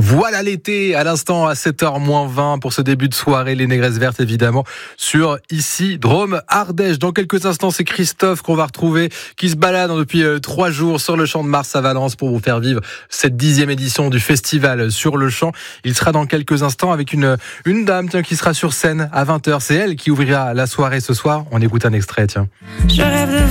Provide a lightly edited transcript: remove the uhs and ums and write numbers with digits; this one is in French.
Voilà l'été, à l'instant à 7h-20 pour ce début de soirée, les Négresses Vertes évidemment sur ici Drôme Ardèche. Dans quelques instants, c'est Christophe qu'on va retrouver qui se balade depuis 3 jours sur le Champ de Mars à Valence pour vous faire vivre cette 10e édition du festival sur le champ. Il sera dans quelques instants avec une dame qui sera sur scène à 20h. C'est elle qui ouvrira la soirée ce soir. On écoute un extrait, tiens. Je rêve de